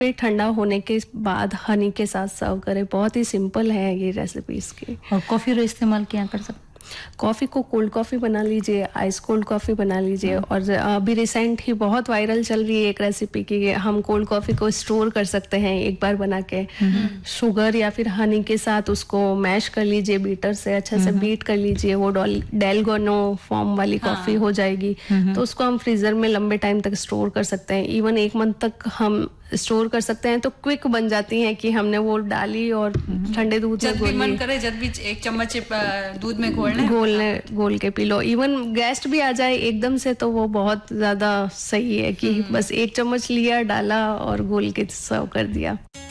फिर ठंडा होने के बाद हनी के साथ सर्व करें। बहुत ही सिंपल है ये रेसिपी इसकी। और कॉफ़ी रो इस्तेमाल क्या कर सकते? कॉफ़ी को कोल्ड कॉफ़ी बना लीजिए, आइस कोल्ड कॉफ़ी बना लीजिए। और अभी रिसेंट ही बहुत वायरल चल रही है एक रेसिपी की, हम कोल्ड कॉफ़ी को स्टोर कर सकते हैं एक बार बना के। शुगर या फिर हनी के साथ उसको मैश कर लीजिए, बीटर से अच्छा से बीट कर लीजिए, वो डेलगोनो फॉर्म वाली कॉफ़ी हो जाएगी। तो उसको हम फ्रीज़र में लंबे टाइम तक स्टोर कर सकते हैं, इवन 1 मंथ तक हम स्टोर कर सकते हैं। तो क्विक बन जाती हैं कि हमने वो डाली और ठंडे दूध में जब भी मन करे, जब भी 1 चम्मच दूध में घोल के पी लो। इवन गेस्ट भी आ जाए एकदम से तो वो बहुत ज्यादा सही है कि बस 1 चम्मच लिया, डाला और घोल के सर्व कर दिया।